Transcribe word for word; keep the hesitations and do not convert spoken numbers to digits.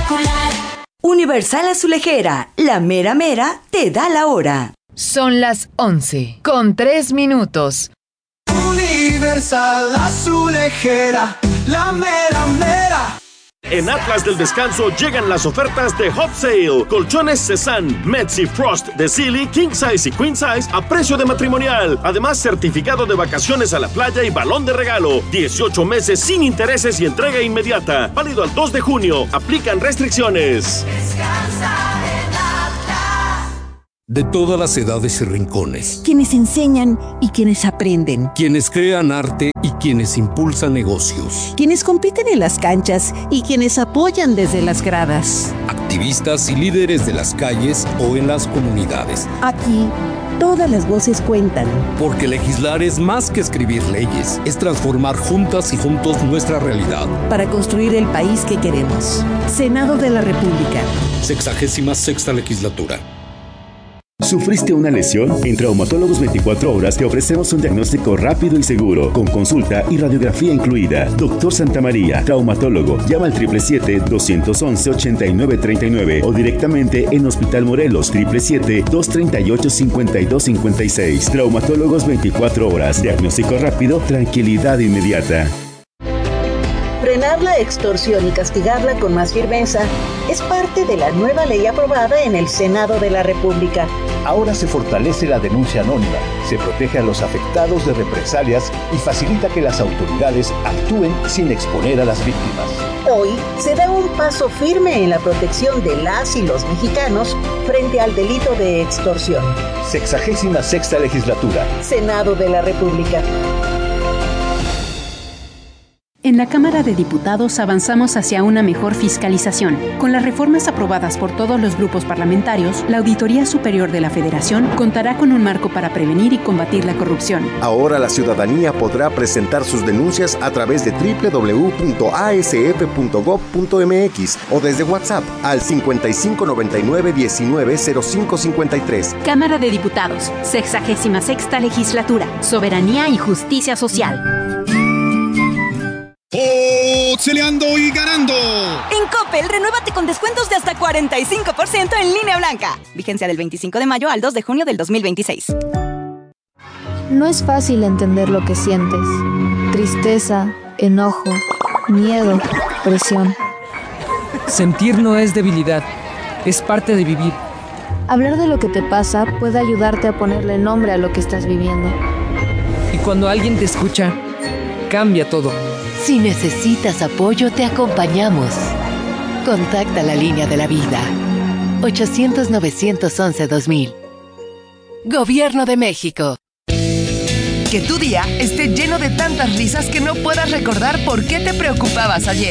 espectacular. Universal Azulejera, la mera mera te da la hora. Son las once con tres minutos. Universal Azulejera, la mera mera. En Atlas del Descanso llegan las ofertas de Hot Sale. Colchones Cezanne, Metzi Frost de Silly, King Size y Queen Size a precio de matrimonial. Además, certificado de vacaciones a la playa y balón de regalo. dieciocho meses sin intereses y entrega inmediata. Válido al dos de junio. Aplican restricciones. Descansa en Atlas. De todas las edades y rincones. Quienes enseñan y quienes aprenden. Quienes crean arte y quienes impulsan negocios. Quienes compiten en las canchas y quienes apoyan desde las gradas. Activistas y líderes de las calles o en las comunidades. Aquí, todas las voces cuentan. Porque legislar es más que escribir leyes, es transformar juntas y juntos nuestra realidad. Para construir el país que queremos. Senado de la República. Sexagésima sexta legislatura. ¿Sufriste una lesión? En Traumatólogos veinticuatro horas te ofrecemos un diagnóstico rápido y seguro, con consulta y radiografía incluida. Doctor Santamaría, traumatólogo. Llama al siete siete siete, dos uno uno, ocho nueve tres nueve o directamente en Hospital Morelos, siete siete siete, dos tres ocho, cinco dos cinco seis. Traumatólogos veinticuatro horas. Diagnóstico rápido, tranquilidad inmediata. Frenar la extorsión y castigarla con más firmeza es parte de la nueva ley aprobada en el Senado de la República. Ahora se fortalece la denuncia anónima, se protege a los afectados de represalias y facilita que las autoridades actúen sin exponer a las víctimas. Hoy se da un paso firme en la protección de las y los mexicanos frente al delito de extorsión. Sexagésima sexta legislatura. Senado de la República. En la Cámara de Diputados avanzamos hacia una mejor fiscalización. Con las reformas aprobadas por todos los grupos parlamentarios, la Auditoría Superior de la Federación contará con un marco para prevenir y combatir la corrupción. Ahora la ciudadanía podrá presentar sus denuncias a través de doble u doble u doble u punto a s f punto gob punto m x o desde WhatsApp al cincuenta y cinco noventa y nueve diecinueve cero cinco cincuenta y tres. Cámara de Diputados, sexagésima sexta legislatura, soberanía y justicia social. Peleando y ganando. En Coppel, renuévate con descuentos de hasta cuarenta y cinco por ciento en línea blanca. Vigencia del veinticinco de mayo al dos de junio del dos mil veintiséis. No es fácil entender lo que sientes. Tristeza, enojo, miedo, presión. Sentir no es debilidad, es parte de vivir. Hablar de lo que te pasa puede ayudarte a ponerle nombre a lo que estás viviendo. Y cuando alguien te escucha, cambia todo. Si necesitas apoyo, te acompañamos. Contacta la línea de la vida. ochocientos, novecientos once, dos mil. Gobierno de México. Que tu día esté lleno de tantas risas que no puedas recordar por qué te preocupabas ayer.